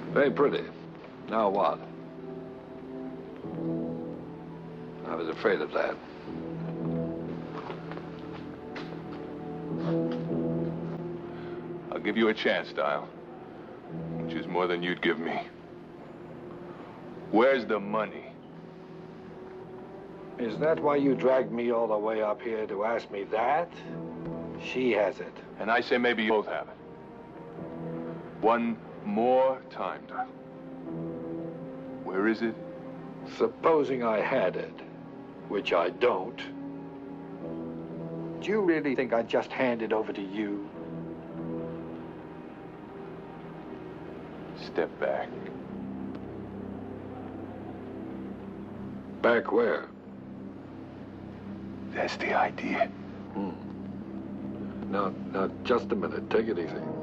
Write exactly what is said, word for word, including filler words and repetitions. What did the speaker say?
Very pretty. Now what? I was afraid of that. I'll give you a chance, Dial. Which is more than you'd give me. Where's the money? Is that why you dragged me all the way up here to ask me that? She has it. And I say maybe you both have it. One more time, Dial. Where is it? Supposing I had it, which I don't, do you really think I'd just hand it over to you? Step back. Back where? That's the idea. Hmm. Now, now, just a minute. Take it easy.